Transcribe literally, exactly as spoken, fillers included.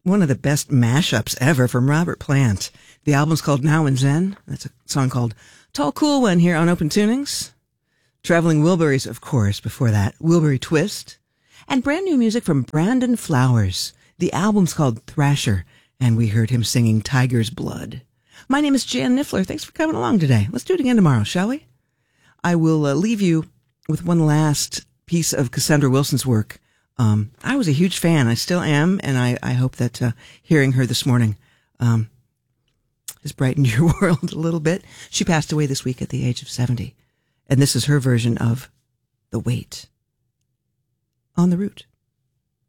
one of the best mashups ever from Robert Plant. The album's called Now and Zen. That's a song called Tall Cool One here on Open Tunings. Traveling Wilburys, of course, before that. Wilbury Twist. And brand new music from Brandon Flowers. The album's called Thrasher, and we heard him singing Tiger's Blood. My name is Jan Niffler. Thanks for coming along today. Let's do it again tomorrow, shall we? I will uh, leave you with one last piece of Cassandra Wilson's work. Um, I was a huge fan. I still am, and I, I hope that uh, hearing her this morning um, has brightened your world a little bit. She passed away this week at the age of seventy, and this is her version of The Weight on the Route.